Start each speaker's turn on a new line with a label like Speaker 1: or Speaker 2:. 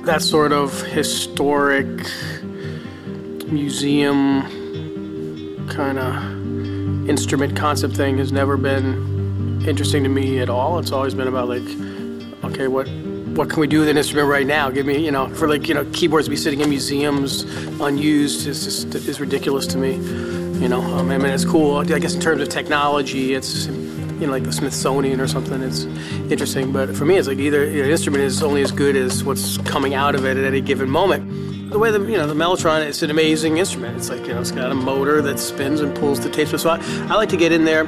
Speaker 1: that sort of historic museum kind of instrument concept thing has never been interesting to me at all. It's always been about like, okay, what can we do with an instrument right now? Give me, for like, keyboards to be sitting in museums unused is ridiculous to me. I mean, it's cool. I guess in terms of technology, it's, like the Smithsonian or something, it's interesting. But for me, it's like either an instrument is only as good as what's coming out of it at any given moment. The way the Mellotron, it's an amazing instrument. It's like, it's got a motor that spins and pulls the tapes. So I like to get in there